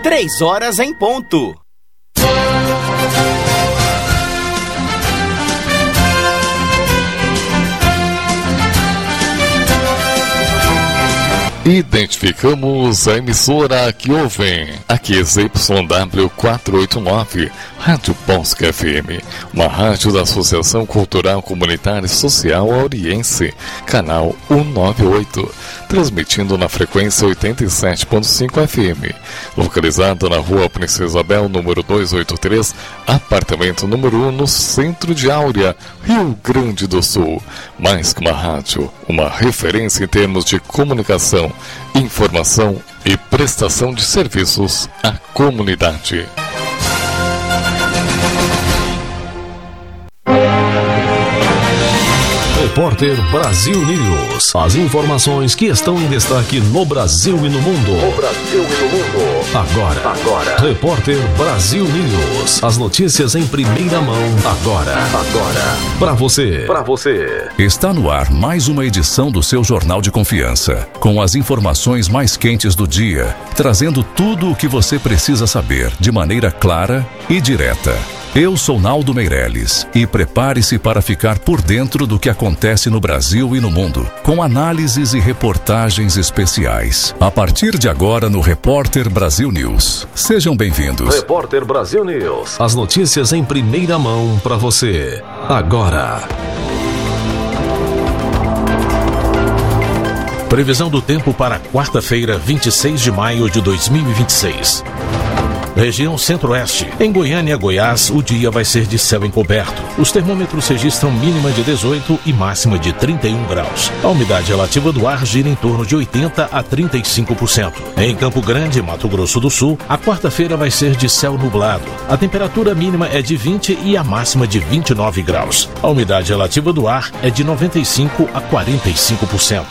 3h em ponto. Identificamos a emissora que ouvem. Aqui é ZYW 489, Rádio Bosque FM, uma rádio da Associação Cultural Comunitária e Social Auriense, canal 198, transmitindo na frequência 87.5 FM, localizada na Rua Princesa Isabel, número 283, apartamento número 1, no centro de Áurea, Rio Grande do Sul. Mais que uma rádio, uma referência em termos de comunicação, informação e prestação de serviços à comunidade. Repórter Brasil News. As informações que estão em destaque no Brasil e no mundo. Agora. Repórter Brasil News. As notícias em primeira mão. Agora. Para você. Está no ar mais uma edição do seu Jornal de Confiança, com as informações mais quentes do dia, trazendo tudo o que você precisa saber de maneira clara e direta. Eu sou Naldo Meirelles e prepare-se para ficar por dentro do que acontece no Brasil e no mundo, com análises e reportagens especiais. A partir de agora no Repórter Brasil News. Sejam bem-vindos. Repórter Brasil News. As notícias em primeira mão para você. Agora. Previsão do tempo para quarta-feira, 26 de maio de 2026. Região Centro-Oeste. Em Goiânia, Goiás, o dia vai ser de céu encoberto. Os termômetros registram mínima de 18 e máxima de 31 graus. A umidade relativa do ar gira em torno de 80% a 35%. Em Campo Grande, Mato Grosso do Sul, a quarta-feira vai ser de céu nublado. A temperatura mínima é de 20 e a máxima de 29 graus. A umidade relativa do ar é de 95% a 45%.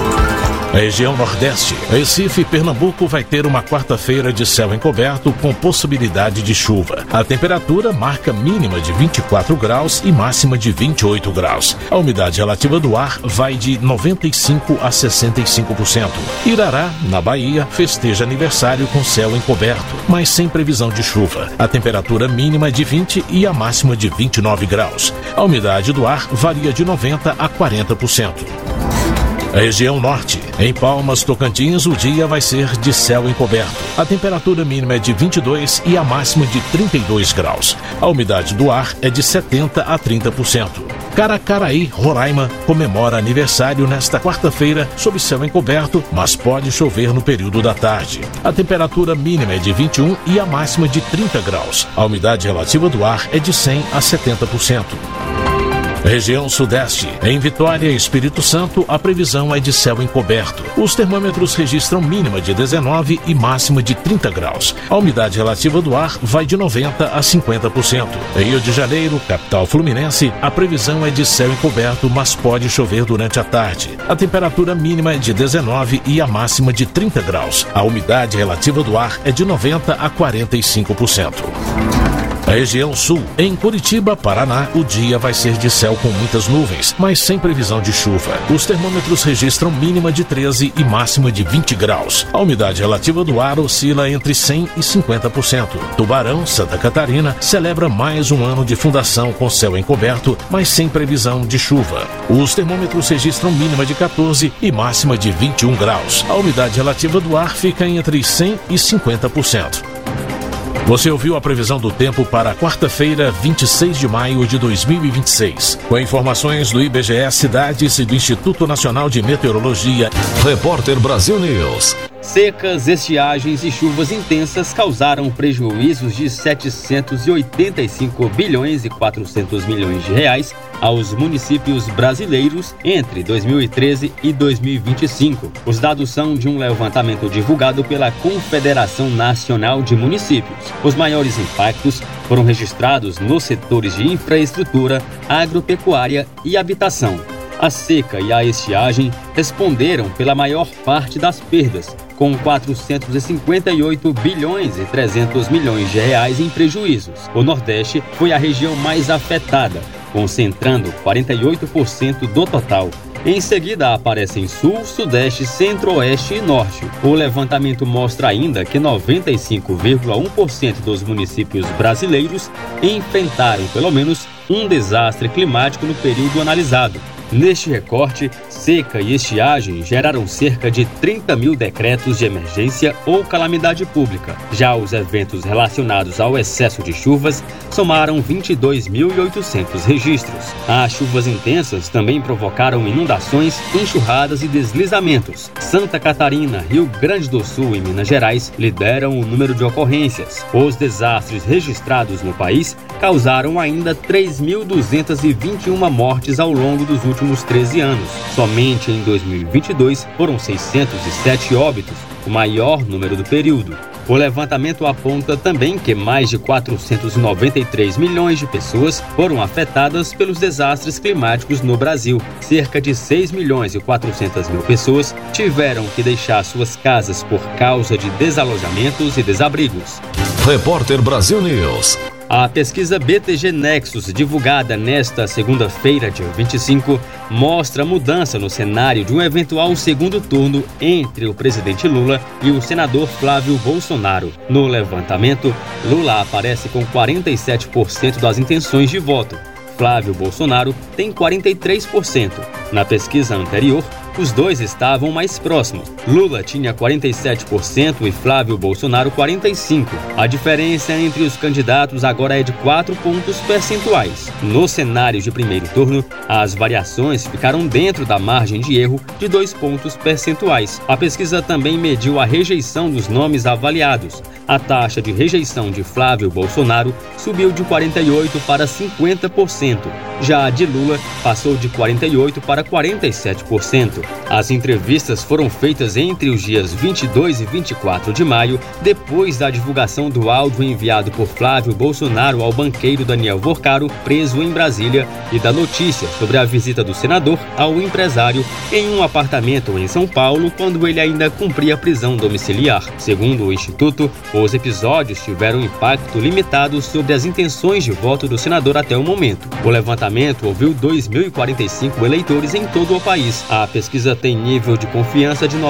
Região Nordeste. Recife, Pernambuco vai ter uma quarta-feira de céu encoberto com possibilidade de chuva. A temperatura marca mínima de 24 graus e máxima de 28 graus. A umidade relativa do ar vai de 95% a 65%. Irará, na Bahia, festeja aniversário com céu encoberto, mas sem previsão de chuva. A temperatura mínima é de 20 e a máxima de 29 graus. A umidade do ar varia de 90% a 40%. Região Norte. Em Palmas, Tocantins, o dia vai ser de céu encoberto. A temperatura mínima é de 22 e a máxima de 32 graus. A umidade do ar é de 70% a 30%. Caracaraí, Roraima, comemora aniversário nesta quarta-feira sob céu encoberto, mas pode chover no período da tarde. A temperatura mínima é de 21 e a máxima de 30 graus. A umidade relativa do ar é de 100% a 70%. Região Sudeste. Em Vitória e Espírito Santo, a previsão é de céu encoberto. Os termômetros registram mínima de 19 e máxima de 30 graus. A umidade relativa do ar vai de 90% a 50%. Rio de Janeiro, capital fluminense, a previsão é de céu encoberto, mas pode chover durante a tarde. A temperatura mínima é de 19 e a máxima de 30 graus. A umidade relativa do ar é de 90% a 45%. Região Sul. Em Curitiba, Paraná, o dia vai ser de céu com muitas nuvens, mas sem previsão de chuva. Os termômetros registram mínima de 13 e máxima de 20 graus. A umidade relativa do ar oscila entre 100% e 50%. Tubarão, Santa Catarina, celebra mais um ano de fundação com céu encoberto, mas sem previsão de chuva. Os termômetros registram mínima de 14 e máxima de 21 graus. A umidade relativa do ar fica entre 100% e 50%. Você ouviu a previsão do tempo para quarta-feira, 26 de maio de 2026. Com informações do IBGE Cidades e do Instituto Nacional de Meteorologia. Repórter Brasil News. Secas, estiagens e chuvas intensas causaram prejuízos de 785 bilhões e 400 milhões de reais aos municípios brasileiros entre 2013 e 2025. Os dados são de um levantamento divulgado pela Confederação Nacional de Municípios. Os maiores impactos foram registrados nos setores de infraestrutura, agropecuária e habitação. A seca e a estiagem responderam pela maior parte das perdas, com 458 bilhões e 300 milhões de reais em prejuízos. O Nordeste foi a região mais afetada, concentrando 48% do total. Em seguida aparecem Sul, Sudeste, Centro-Oeste e Norte. O levantamento mostra ainda que 95,1% dos municípios brasileiros enfrentaram pelo menos um desastre climático no período analisado. Neste recorte, seca e estiagem geraram cerca de 30 mil decretos de emergência ou calamidade pública. Já os eventos relacionados ao excesso de chuvas somaram 22.800 registros. As chuvas intensas também provocaram inundações, enxurradas e deslizamentos. Santa Catarina, Rio Grande do Sul e Minas Gerais lideram o número de ocorrências. Os desastres registrados no país causaram ainda 3.221 mortes ao longo dos últimos 13 anos. Somente em 2022 foram 607 óbitos, o maior número do período. O levantamento aponta também que mais de 493 milhões de pessoas foram afetadas pelos desastres climáticos no Brasil. Cerca de 6 milhões e 400 mil pessoas tiveram que deixar suas casas por causa de desalojamentos e desabrigos. Repórter Brasil News. A pesquisa BTG Nexus, divulgada nesta segunda-feira, dia 25, mostra mudança no cenário de um eventual segundo turno entre o presidente Lula e o senador Flávio Bolsonaro. No levantamento, Lula aparece com 47% das intenções de voto. Flávio Bolsonaro tem 43%. Na pesquisa anterior, os dois estavam mais próximos. Lula tinha 47% e Flávio Bolsonaro 45%. A diferença entre os candidatos agora é de 4 pontos percentuais. No cenário de primeiro turno, as variações ficaram dentro da margem de erro de 2 pontos percentuais. A pesquisa também mediu a rejeição dos nomes avaliados. A taxa de rejeição de Flávio Bolsonaro subiu de 48% para 50%. Já a de Lula passou de 48% para 47%. As entrevistas foram feitas entre os dias 22 e 24 de maio, depois da divulgação do áudio enviado por Flávio Bolsonaro ao banqueiro Daniel Vorcaro, preso em Brasília, e da notícia sobre a visita do senador ao empresário em um apartamento em São Paulo, quando ele ainda cumpria prisão domiciliar. Segundo o Instituto, os episódios tiveram impacto limitado sobre as intenções de voto do senador até o momento. O levantamento ouviu 2.045 eleitores em todo o país. A pesquisa tem nível de confiança de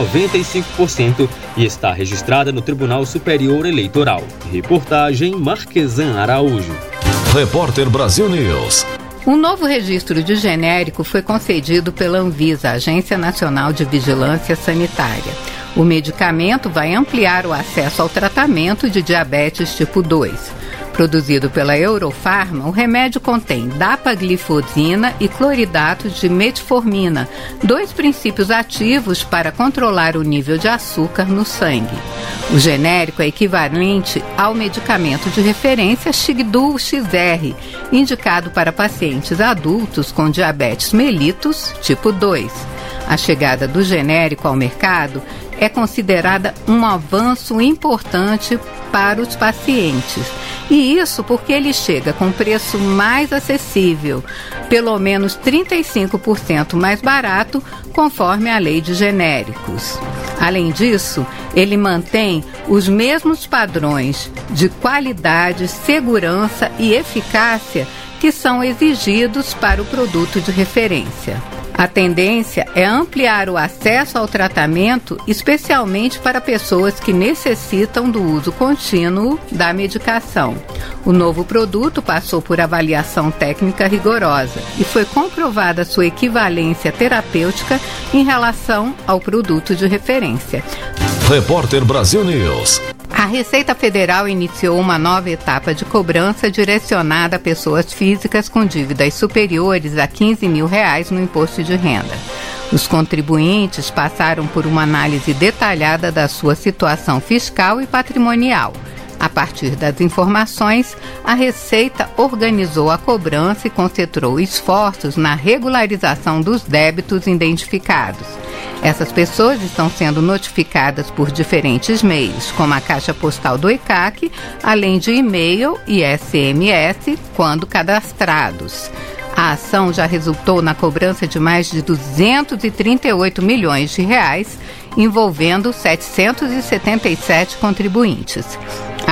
95% e está registrada no Tribunal Superior Eleitoral. Reportagem Marquesan Araújo. Repórter Brasil News. Um novo registro de genérico foi concedido pela Anvisa, Agência Nacional de Vigilância Sanitária. O medicamento vai ampliar o acesso ao tratamento de diabetes tipo 2. Produzido pela Eurofarma, o remédio contém dapaglifosina e cloridato de metformina, 2 princípios ativos para controlar o nível de açúcar no sangue. O genérico é equivalente ao medicamento de referência Xigdul XR, indicado para pacientes adultos com diabetes mellitus tipo 2. A chegada do genérico ao mercado é considerada um avanço importante para os pacientes. E isso porque ele chega com preço mais acessível, pelo menos 35% mais barato, conforme a lei de genéricos. Além disso, ele mantém os mesmos padrões de qualidade, segurança e eficácia que são exigidos para o produto de referência. A tendência é ampliar o acesso ao tratamento, especialmente para pessoas que necessitam do uso contínuo da medicação. O novo produto passou por avaliação técnica rigorosa e foi comprovada sua equivalência terapêutica em relação ao produto de referência. Repórter Brasil News. A Receita Federal iniciou uma nova etapa de cobrança direcionada a pessoas físicas com dívidas superiores a R$15 mil no imposto de renda. Os contribuintes passaram por uma análise detalhada da sua situação fiscal e patrimonial. A partir das informações, a Receita organizou a cobrança e concentrou esforços na regularização dos débitos identificados. Essas pessoas estão sendo notificadas por diferentes meios, como a Caixa Postal do ECAC, além de e-mail e SMS, quando cadastrados. A ação já resultou na cobrança de mais de R$238 milhões, envolvendo 777 contribuintes. A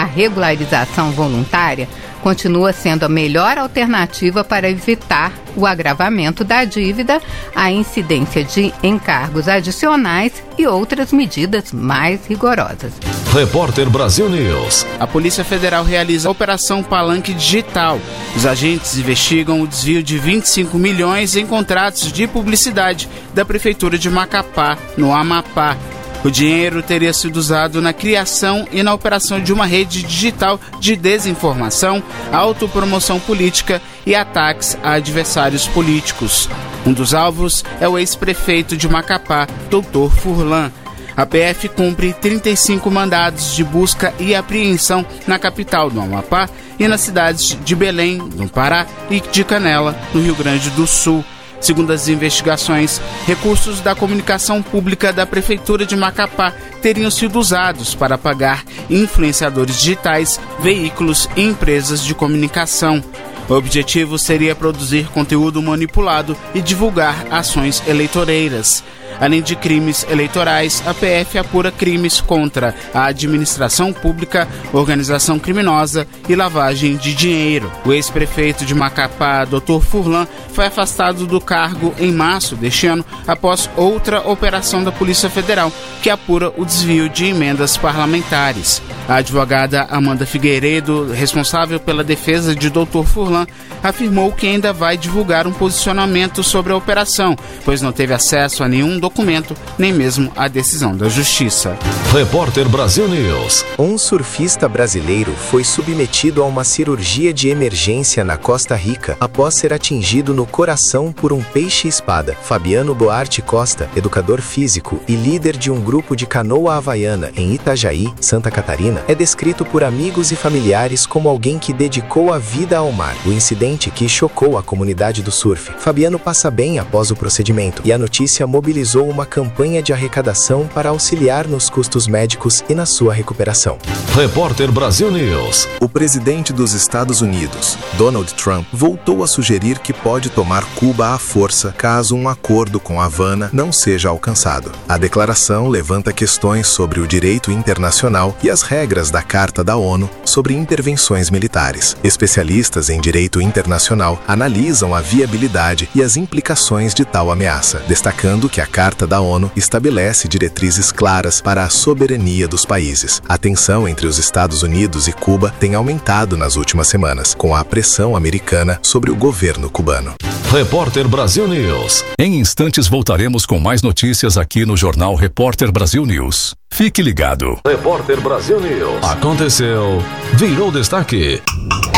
regularização voluntária continua sendo a melhor alternativa para evitar o agravamento da dívida, a incidência de encargos adicionais e outras medidas mais rigorosas. Repórter Brasil News. A Polícia Federal realiza a Operação Palanque Digital. Os agentes investigam o desvio de 25 milhões em contratos de publicidade da Prefeitura de Macapá, no Amapá. O dinheiro teria sido usado na criação e na operação de uma rede digital de desinformação, autopromoção política e ataques a adversários políticos. Um dos alvos é o ex-prefeito de Macapá, Dr. Furlan. A PF cumpre 35 mandados de busca e apreensão na capital do Amapá e nas cidades de Belém, no Pará, e de Canela, no Rio Grande do Sul. Segundo as investigações, recursos da comunicação pública da Prefeitura de Macapá teriam sido usados para pagar influenciadores digitais, veículos e empresas de comunicação. O objetivo seria produzir conteúdo manipulado e divulgar ações eleitoreiras. Além de crimes eleitorais, a PF apura crimes contra a administração pública, organização criminosa e lavagem de dinheiro. O ex-prefeito de Macapá, Dr. Furlan, foi afastado do cargo em março deste ano, após outra operação da Polícia Federal, que apura o desvio de emendas parlamentares. A advogada Amanda Figueiredo, responsável pela defesa de Dr. Furlan, afirmou que ainda vai divulgar um posicionamento sobre a operação, pois não teve acesso a nenhum documento, nem mesmo a decisão da Justiça. Repórter Brasil News. Um surfista brasileiro foi submetido a uma cirurgia de emergência na Costa Rica após ser atingido no coração por um peixe-espada. Fabiano Boarte Costa, educador físico e líder de um grupo de canoa havaiana em Itajaí, Santa Catarina, é descrito por amigos e familiares como alguém que dedicou a vida ao mar. O incidente que chocou a comunidade do surf. Fabiano passa bem após o procedimento e a notícia mobilizou uma campanha de arrecadação para auxiliar nos custos médicos e na sua recuperação. Repórter Brasil News. O presidente dos Estados Unidos, Donald Trump, voltou a sugerir que pode tomar Cuba à força caso um acordo com Havana não seja alcançado. A declaração levanta questões sobre o direito internacional e as regras da Carta da ONU sobre intervenções militares. Especialistas em direito internacional analisam a viabilidade e as implicações de tal ameaça, destacando que a Carta da ONU estabelece diretrizes claras para a soberania dos países. A tensão entre os Estados Unidos e Cuba tem aumentado nas últimas semanas, com a pressão americana sobre o governo cubano. Repórter Brasil News. Em instantes voltaremos com mais notícias aqui no Jornal Repórter Brasil News. Fique ligado. Repórter Brasil News. Aconteceu, virou destaque.